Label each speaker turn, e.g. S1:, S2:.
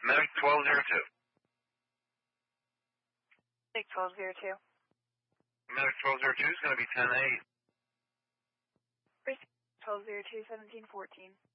S1: Medic 1202.
S2: Medic 1202.
S1: Medic 1202 is going to be 10-8.
S2: 1202, 1714.